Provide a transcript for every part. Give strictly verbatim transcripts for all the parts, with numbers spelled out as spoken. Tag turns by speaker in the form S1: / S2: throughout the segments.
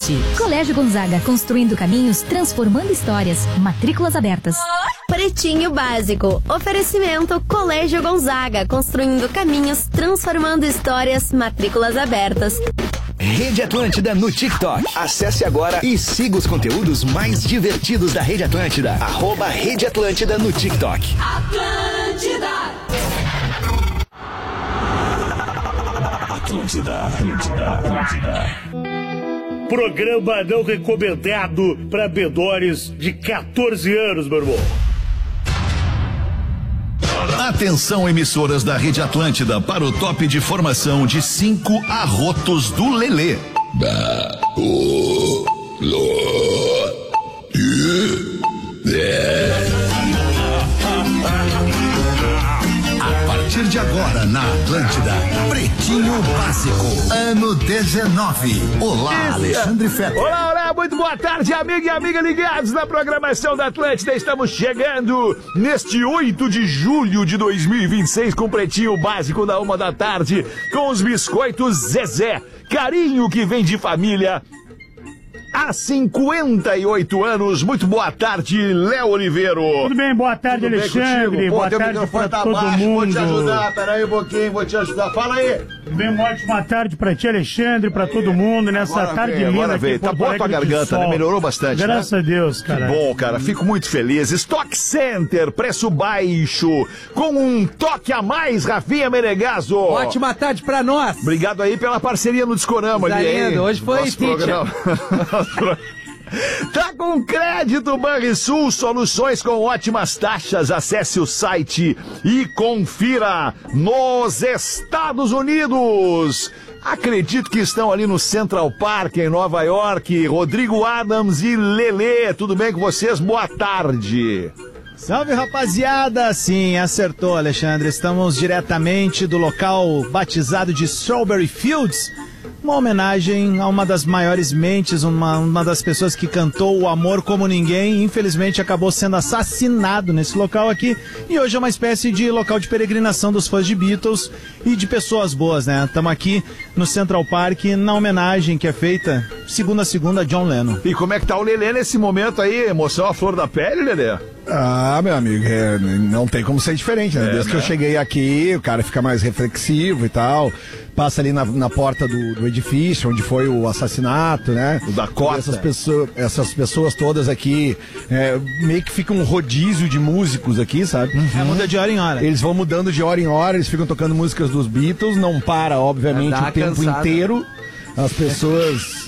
S1: Atlante. Colégio Gonzaga, construindo caminhos, transformando histórias. Matrículas abertas.
S2: Pretinho Básico. Oferecimento Colégio Gonzaga, construindo caminhos, transformando histórias. Matrículas abertas.
S3: Rede Atlântida no TikTok. Acesse agora e siga os conteúdos mais divertidos da Rede Atlântida. Arroba Rede Atlântida no TikTok.
S4: Atlântida.
S5: Atlântida, Atlântida, Atlântida.
S6: Programa não recomendado para menores de quatorze anos, meu irmão.
S5: Atenção, emissoras da Rede Atlântida, para o top de formação de cinco arrotos do Lelê. A partir de agora na Atlântida, Pretinho Básico, ano dezenove. Olá, Alexandre Fetter.
S7: Olá, olá, muito boa tarde, amigo e amiga ligados na programação da Atlântida. Estamos chegando neste oito de julho de dois mil e vinte e seis com Pretinho Básico da uma da tarde, com os biscoitos Zezé. Carinho que vem de família há cinquenta e oito anos. Muito boa tarde, Léo Oliveiro.
S8: Tudo bem, boa tarde,
S7: Tudo
S8: Alexandre.
S7: bem,
S8: boa tarde pra tá todo baixo, mundo.
S7: Vou te ajudar, peraí um pouquinho, vou te ajudar. Fala aí.
S8: Tudo bem, uma ótima tarde pra ti, Alexandre, pra todo mundo, nessa
S7: Agora
S8: tarde
S7: vem,
S8: linda
S7: agora
S8: aqui.
S7: veio. Tá boa a tua garganta, né? Melhorou bastante,
S8: Graças
S7: né?
S8: a Deus, cara.
S7: Que bom, cara. Fico muito feliz. Stock Center, preço baixo, com um toque a mais, Rafinha Menegaso.
S9: Ótima tarde pra nós.
S7: Obrigado aí pela parceria no Discorama ali, hein?
S9: Hoje foi
S7: Nosso programa. Tá com crédito Banrisul, soluções com ótimas taxas. Acesse o site e confira. Nos Estados Unidos, acredito que estão ali no Central Park, em Nova York, Rodrigo Adams e Lelê. Tudo bem com vocês? Boa tarde.
S10: Salve, rapaziada! Sim, acertou, Alexandre. Estamos diretamente do local batizado de Strawberry Fields, uma homenagem a uma das maiores mentes, uma, uma das pessoas que cantou o amor como ninguém. Infelizmente acabou sendo assassinado nesse local aqui, e hoje é uma espécie de local de peregrinação dos fãs de Beatles e de pessoas boas, né? Estamos aqui no Central Park na homenagem que é feita segunda a segunda a John Lennon.
S7: E como é que tá o Lelê nesse momento aí? Emoção à flor da pele, Lelê?
S11: Ah, meu amigo, é, não tem como ser diferente, né?
S7: É,
S11: Desde
S7: né?
S11: que eu cheguei aqui, o cara fica mais reflexivo e tal, passa ali na, na porta do, do edifício, onde foi o assassinato, né?
S7: O Dakota.
S11: Essas pessoas, essas pessoas todas aqui, é, meio que fica um rodízio de músicos aqui, sabe?
S10: É, muda de hora em hora.
S11: Eles vão mudando de hora em hora, eles ficam tocando músicas dos Beatles, não para, obviamente,
S9: Dá
S11: o tempo
S9: cansada.
S11: inteiro. As pessoas...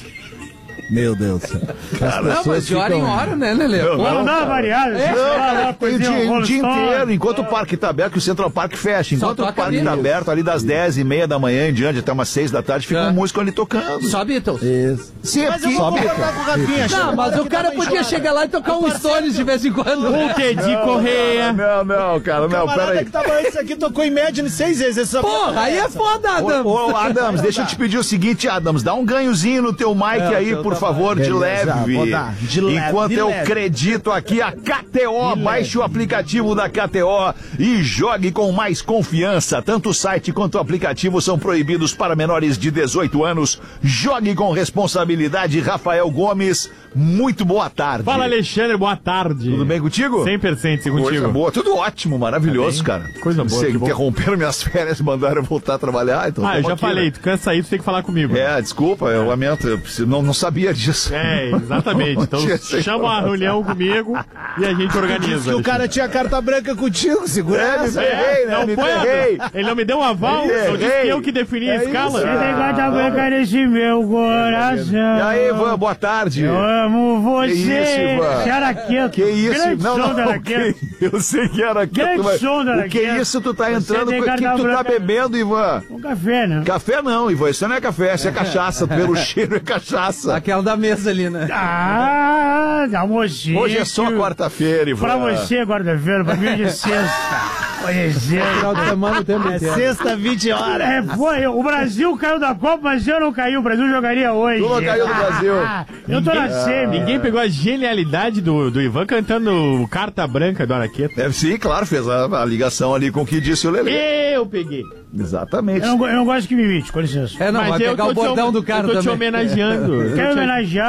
S11: Meu Deus do céu. As
S9: Não, mas de hora em hora, né, Lelê?
S7: Não,
S9: Pô,
S8: Não, dá uma variada.
S9: É,
S8: gente.
S7: Não,
S8: Vai lá,
S7: cara, tem o
S8: coisinha,
S7: dia, o
S8: Rolling
S7: dia
S8: Stone.
S7: inteiro, enquanto o parque tá aberto, que o Central Park fecha.
S9: Só
S7: Enquanto o
S9: toca
S7: parque tá
S9: Beatles.
S7: aberto, ali das dez e meia da manhã em diante, até umas seis da tarde, fica
S9: É.
S7: um músico ali tocando.
S9: Só Beatles.
S11: Isso.
S7: Sim,
S10: Mas eu vou concordar com o Rafinha.
S9: Não, mas o cara podia chegar lá e tocar um Stones de vez em quando.
S8: O Teddy Correia.
S7: Não, não, cara, não,
S10: Camarada
S7: peraí.
S10: que tava antes aqui tocou em média em seis vezes. Essa
S9: Porra, aí é foda, Adam.
S7: Ô, ô, Adams, deixa eu te pedir o seguinte, Adams, dá um ganhozinho no teu mic
S10: É,
S7: aí,
S10: teu
S7: por
S10: tamanho.
S7: favor, de
S11: Beleza,
S7: leve.
S10: vou dar. De leve,
S7: Enquanto
S10: de
S7: eu
S10: leve.
S7: acredito aqui a K T O, baixe o aplicativo da K T O e jogue com mais confiança. Tanto o site quanto o aplicativo são proibidos para menores de dezoito anos. Jogue com responsabilidade. Rafael Gomes, muito boa tarde.
S12: Fala, Alexandre, boa tarde.
S7: Tudo bem contigo?
S12: cem por cento
S7: Coisa
S12: contigo.
S7: boa, tudo ótimo, maravilhoso, cara.
S12: Coisa boa,
S7: Você
S12: que bom.
S7: interromperam minhas férias e mandaram eu voltar a trabalhar, então
S12: Ah, eu
S7: tamo
S12: já
S7: aqui,
S12: falei,
S7: né?
S12: tu cansa aí, tu tem que falar comigo.
S7: É, desculpa, eu lamento, eu preciso- não, não sabia disso.
S12: É, exatamente. Então chama uma reunião comigo e a gente organiza.
S10: que o cara tinha carta branca contigo, segura
S7: É, me
S10: essa.
S7: ferrei, né?
S12: Não
S7: Me
S12: foi,
S7: ferrei.
S12: Adam? Ele não me deu um aval,
S7: Me
S12: eu disse que
S7: ferrei.
S12: eu que defini a
S7: É
S12: escala.
S7: isso,
S8: Você tem carta branca nesse meu coração.
S7: E aí, Ivan, boa tarde.
S8: Eu amo você.
S7: Que isso, Ivan?
S8: Araqueto.
S7: Que isso?
S8: Grande
S7: Não,
S8: som
S7: não,
S8: do Araqueto.
S7: que- eu sei que era aqui.
S8: Grande som do
S7: O que é
S8: Araqueto.
S7: isso tu tá
S8: Você
S7: entrando?
S8: tem
S7: O que, que
S8: carta
S7: tu tá
S8: branca.
S7: bebendo, Ivan?
S8: Um café, né?
S7: Café não, Ivan, isso não é café, isso é cachaça. Pelo cheiro é cachaça.
S9: Aquela da mesa ali, né?
S8: Ah, dá mocinho.
S7: Hoje é só quarta-feira, Ivan.
S8: Pra você, quarta-feira, pra mim é de sexta. Hoje é sexta.
S9: Final de semana o tempo
S10: É
S9: inteiro.
S10: sexta, vinte horas.
S8: É, foi, o Brasil caiu da Copa, mas eu não caí. O Brasil jogaria hoje.
S7: Tu não caiu do Brasil.
S8: Ah, eu tô na semi.
S12: Ninguém pegou a genialidade do, do Ivan cantando Carta Branca do Araqueta.
S7: Deve sim, claro, fez a, a ligação ali com o que disse o Lelê.
S12: Eu peguei.
S7: Exatamente.
S8: Eu não, go- eu não gosto que me imite, com licença.
S9: É, não,
S12: Mas
S9: vai
S12: eu
S9: pegar
S12: tô
S9: o bordão
S12: te,
S9: do cara
S12: eu tô te
S9: também.
S12: homenageando. Eu
S8: Quero
S12: te-
S8: homenagear